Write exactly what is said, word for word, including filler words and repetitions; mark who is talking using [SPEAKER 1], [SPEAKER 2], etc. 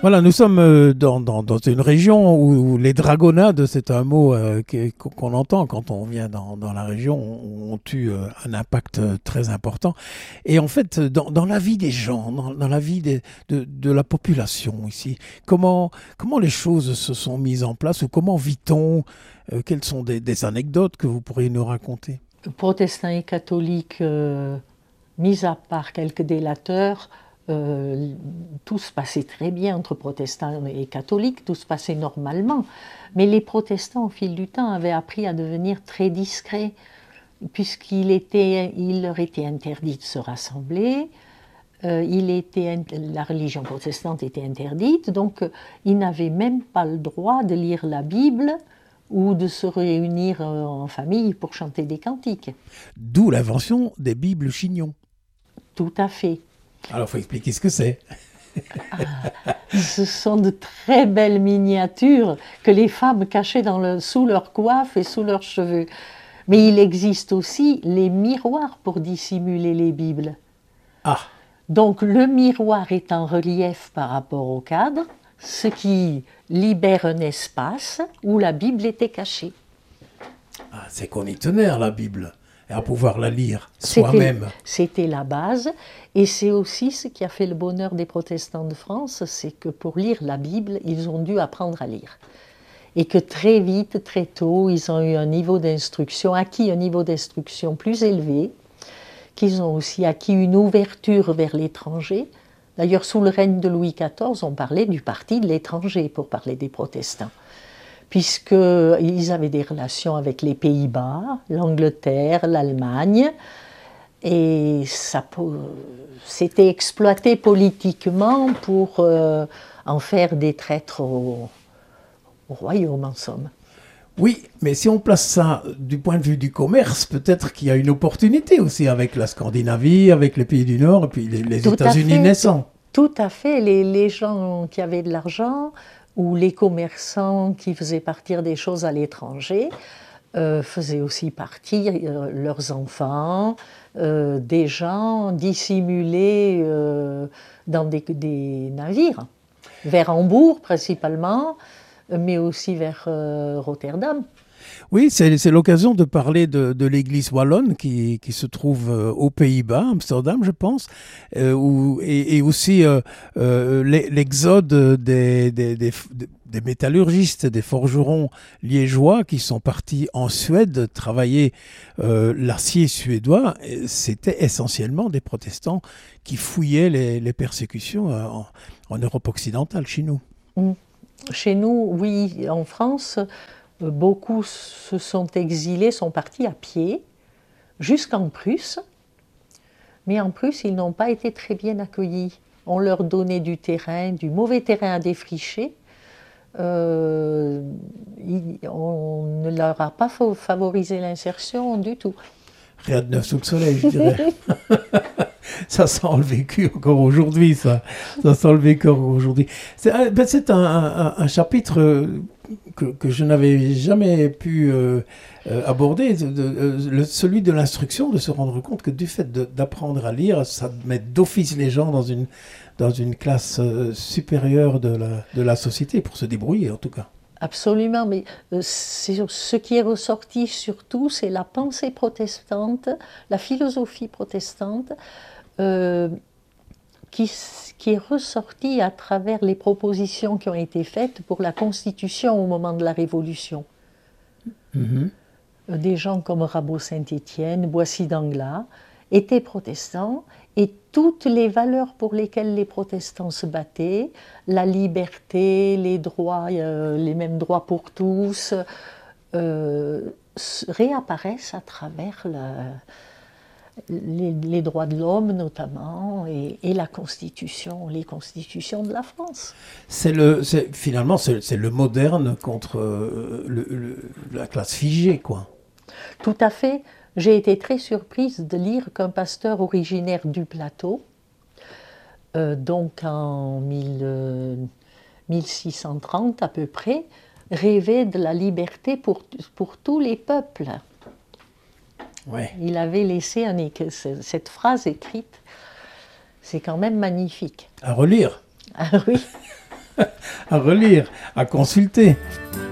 [SPEAKER 1] Voilà, nous sommes euh, dans, dans, dans une région où, où les dragonnades, c'est un mot euh, qui- qu'on entend quand on vient dans, dans la région, ont eu euh, un impact euh, très important. Et en fait, dans, dans la vie des gens, dans, dans la vie des- de, de la population ici, comment, comment les choses se sont mises en place ou comment vit-on? Euh, Quelles sont des, des anecdotes que vous pourriez nous raconter?
[SPEAKER 2] Protestants et catholiques, euh, mis à part quelques délateurs, euh, tout se passait très bien entre protestants et catholiques, tout se passait normalement. Mais les protestants, au fil du temps, avaient appris à devenir très discrets, puisqu'il était, il leur était interdit de se rassembler, euh, il était, la religion protestante était interdite, donc euh, ils n'avaient même pas le droit de lire la Bible ou de se réunir euh, en famille pour chanter des cantiques.
[SPEAKER 1] D'où l'invention des Bibles chignons.
[SPEAKER 2] Tout à fait.
[SPEAKER 1] Alors, il faut expliquer ce que c'est.
[SPEAKER 2] Ce sont de très belles miniatures que les femmes cachaient dans le, sous leur coiffe et sous leurs cheveux. Mais il existe aussi les miroirs pour dissimuler les Bibles.
[SPEAKER 1] Ah,
[SPEAKER 2] Donc le miroir est en relief par rapport au cadre, ce qui libère un espace où la Bible était cachée.
[SPEAKER 1] ah, c'est qu'on y tenait à la Bible et à pouvoir la lire
[SPEAKER 2] C'était,
[SPEAKER 1] soi-même.
[SPEAKER 2] c'était la base, et c'est aussi ce qui a fait le bonheur des protestants de France, c'est que pour lire la Bible, ils ont dû apprendre à lire. Et que très vite, très tôt, ils ont eu un niveau d'instruction, acquis un niveau d'instruction plus élevé, qu'ils ont aussi acquis une ouverture vers l'étranger. D'ailleurs, sous le règne de Louis quatorze, on parlait du parti de l'étranger pour parler des protestants, puisqu'ils avaient des relations avec les Pays-Bas, l'Angleterre, l'Allemagne, et ça, c'était exploité politiquement pour euh, en faire des traîtres au, au royaume, en somme.
[SPEAKER 1] Oui, mais si on place ça du point de vue du commerce, peut-être qu'il y a une opportunité aussi avec la Scandinavie, avec les pays du Nord, et puis les, les
[SPEAKER 2] Tout à
[SPEAKER 1] États-Unis
[SPEAKER 2] fait,
[SPEAKER 1] naissants.
[SPEAKER 2] tout à fait. Les, les gens qui avaient de l'argent ou les commerçants qui faisaient partir des choses à l'étranger euh, faisaient aussi partir euh, leurs enfants, euh, des gens dissimulés euh, dans des, des navires, vers Hambourg principalement, mais aussi vers euh, Rotterdam.
[SPEAKER 1] Oui, c'est c'est l'occasion de parler de, de l'église wallonne qui, qui se trouve euh, aux Pays-Bas, Amsterdam, je pense, euh, où, et, et aussi euh, euh, l'e- l'exode des, des, des, des métallurgistes, des forgerons liégeois qui sont partis en Suède travailler euh, l'acier suédois. C'était essentiellement des protestants qui fouillaient les, les persécutions euh, en, en Europe occidentale, chez nous.
[SPEAKER 2] Chez nous, oui, en France, beaucoup se sont exilés, sont partis à pied jusqu'en Prusse, mais en Prusse, ils n'ont pas été très bien accueillis. On leur donnait du terrain, du mauvais terrain à défricher. Euh, on ne leur a pas favorisé l'insertion du tout.
[SPEAKER 1] Rien de neuf sous le soleil, je dirais. Ça sent le vécu encore aujourd'hui, ça. Ça sent le vécu encore aujourd'hui. C'est un, ben c'est un, un, un chapitre que, que je n'avais jamais pu euh, euh, aborder, de, de, le, celui de l'instruction, de se rendre compte que du fait d'apprendre à lire, ça met d'office les gens dans une, dans une classe euh, supérieure de la, de la société, pour se débrouiller en tout cas.
[SPEAKER 2] Absolument, mais euh, ce qui est ressorti surtout, c'est la pensée protestante, la philosophie protestante, euh, qui, qui est ressortie à travers les propositions qui ont été faites pour la Constitution au moment de la Révolution.
[SPEAKER 1] Mm-hmm.
[SPEAKER 2] Des gens comme Rabot-Saint-Étienne, Boissy d'Anglas, étaient protestants, et toutes les valeurs pour lesquelles les protestants se battaient, la liberté, les droits, euh, les mêmes droits pour tous, euh, réapparaissent à travers la, les, les droits de l'homme notamment, et, et la Constitution, les constitutions de la France.
[SPEAKER 1] C'est le, c'est, finalement, c'est, c'est le moderne contre euh, le, le, la classe figée, quoi.
[SPEAKER 2] Tout à fait. J'ai été très surprise de lire qu'un pasteur originaire du plateau, euh, donc en mille, euh, mille six cent trente à peu près, rêvait de la liberté pour, pour tous les peuples.
[SPEAKER 1] Ouais.
[SPEAKER 2] Il avait laissé un, cette phrase écrite, c'est quand même magnifique.
[SPEAKER 1] À relire.
[SPEAKER 2] Ah oui.
[SPEAKER 1] à relire, à consulter.